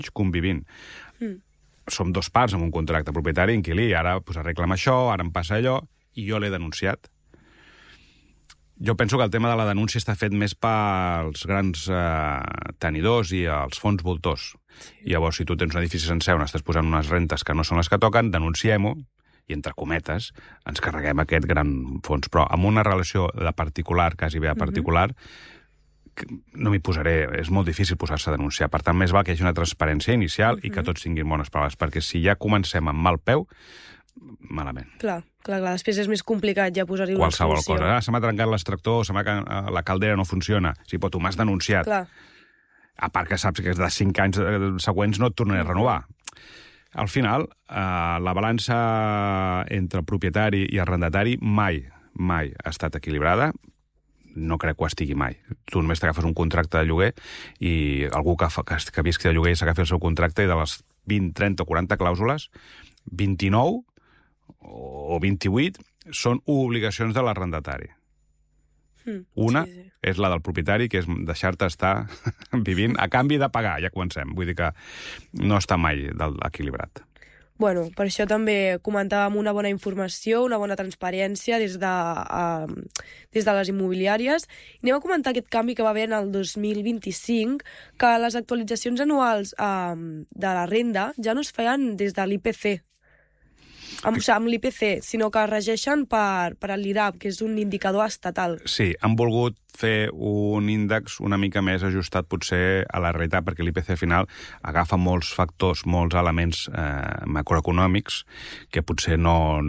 convivint. Som dos parts amb un contracte propietari i inquilí, ara arregla'm això, ara em passa allò, i jo l'he denunciat. Jo penso que el tema de la denúncia està fet més pels grans tenidors i els fons voltors. I llavors, si tu tens un edifici sencer on estàs posant unes rentes que no són les que toquen, denunciem-ho, i entre cometes ens carreguem aquest gran fons. Però amb una relació de particular, quasi bé a particular, no m'hi posaré, és molt difícil posar-se a denunciar. Per tant, més val que hi hagi una transparència inicial i que tots tinguin bones proves, perquè si ja comencem amb mal peu, malament. Clar, després és més complicat ja posar-hi una solució. Qualsevol cosa. Se m'ha trencat l'extractor, la caldera no funciona. Sí, però tu m'has denunciat. Clar. A part que saps que de 5 anys següents no et tornaré a renovar. Al final, la balança entre el propietari i arrendatari mai ha estat equilibrada. No crec que ho estigui mai. Tu només t'agafes un contracte de lloguer i algú que visqui de lloguer s'agafi el seu contracte i de les 20, 30 o 40 clàusules, 29 o 28 són obligacions de l'arrendatari. Una és la del propietari, que és deixar-te estar vivint a canvi de pagar, ja comencem. Vull dir que no està mai equilibrat. Bueno, per això també comentàvem una bona informació, una bona transparència des de les immobiliàries. I anem a comentar aquest canvi que va haver en el 2025, que les actualitzacions anuals de la renda ja no es feien des de l'IPC, amb l'IPC, sinó que es regeixen per l'IRAP, que és un indicador estatal. Sí, han volgut fer un índex una mica més ajustat potser a la realitat, perquè l'IPC final agafa molts factors, molts elements macroeconòmics que potser no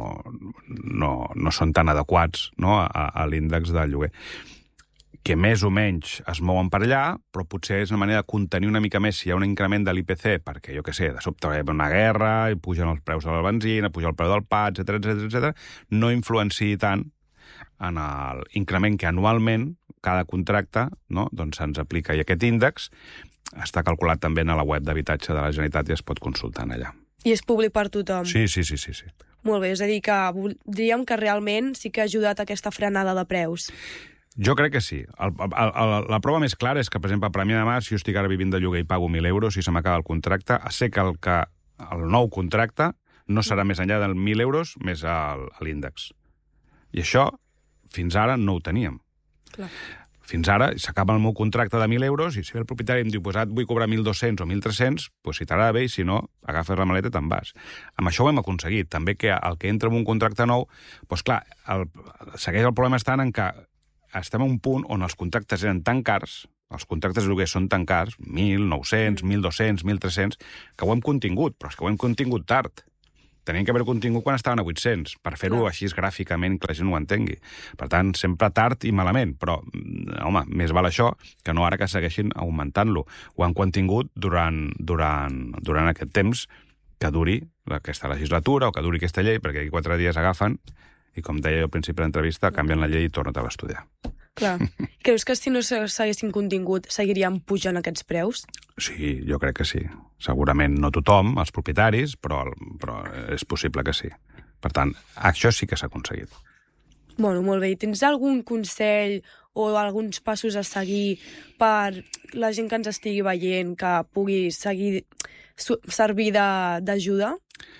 són tan adequats, no, a l'índex del lloguer, que més o menys es mouen per allà, però potser és una manera de contenir una mica més si hi ha un increment de l'IPC, perquè, jo què sé, de sobte hi ha una guerra, i pugen els preus de la benzina, puja el preu del pa, etc., no influenciï tant en l'increment que anualment cada contracte, no, doncs se'ns aplica. I aquest índex està calculat també a la web d'habitatge de la Generalitat i es pot consultar allà. I és públic per tothom? Sí. Molt bé, és a dir, que diríem que realment sí que ha ajudat aquesta frenada de preus. Jo crec que sí. La prova més clara és que, per exemple, a Premià de Mar, si jo estic ara vivint de lloguer i pago 1.000 euros i se m'acaba el contracte, sé que el nou contracte no serà més enllà del 1.000 euros més l'índex. I això, fins ara, no ho teníem. Clar. Fins ara s'acaba el meu contracte de 1.000 euros i si el propietari em diu et vull cobrar 1.200 o 1.300, doncs si t'agrada bé i si no, agafes la maleta i te'n vas. Amb això ho hem aconseguit. També que el que entra en un contracte nou, doncs clar, segueix el problema estant en que estem a un punt on els contractes eren tan cars, els contractes de lloguer són tan cars, 1.900, 1.200, 1.300, que ho hem contingut, però és que ho hem contingut tard. Tenien que haver contingut quan estaven a 800, per fer-ho així gràficament que la gent ho entengui. Per tant, sempre tard i malament, però, home, més val això que no ara que segueixin augmentant-lo. Ho han contingut durant aquest temps que duri aquesta legislatura o que duri aquesta llei, perquè aquí 4 dies agafen i, com deia al principi de l'entrevista, canvien la llei i torna-te a estudiar. Clar. Creus que si no s'haguessin contingut seguirien pujant aquests preus? Sí, jo crec que sí. Segurament no tothom, els propietaris, però és possible que sí. Per tant, això sí que s'ha aconseguit. Bueno, molt bé. I tens algun consell o alguns passos a seguir per la gent que ens estigui veient, que pugui servir d'ajuda?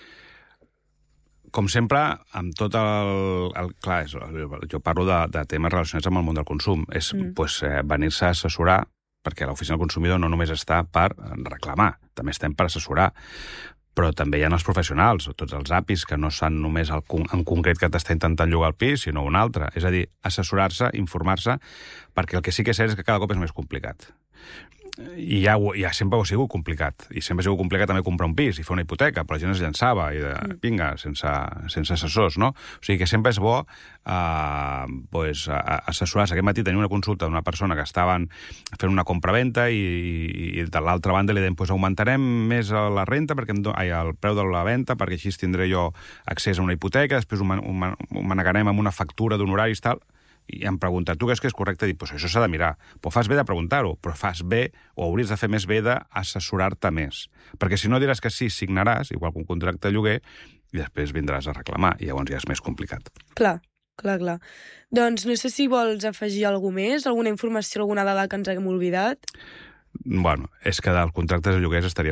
Com sempre, amb tot clar, jo parlo de temes relacionats amb el món del consum. És venir-se a assessorar, perquè l'oficina del consumidor no només està per reclamar, també estem per assessorar. Però també hi ha els professionals, tots els APIs, que no són només en concret que t'està intentant llogar el pis, sinó un altre. És a dir, assessorar-se, informar-se, perquè el que sí que és cert és que cada cop és més complicat. I ja sempre ha sigut complicat. I sempre ha sigut complicat també comprar un pis i fer una hipoteca, però la gent es llançava i vinga, sense assessors, no? O sigui que sempre és bo assessorar-se. Aquest matí tenia una consulta d'una persona que estaven fent una compra-venta i de l'altra banda li deien augmentarem més la renta, el preu de la venda, perquè així tindré jo accés a una hipoteca, després ho manegarem amb una factura d'honoraris i tal. I em pregunta, tu creus que és correcte? Dic, això s'ha de mirar. Però fas bé de preguntar-ho, però fas bé, o hauries de fer més bé d'assessorar-te més. Perquè si no diràs que sí, signaràs, igual que un contracte de lloguer, i després vindràs a reclamar, i llavors ja és més complicat. Clar. Doncs no sé si vols afegir alguna més, alguna informació, alguna dada que ens haguem oblidat. Bueno, és que dels contractes de lloguers estaríem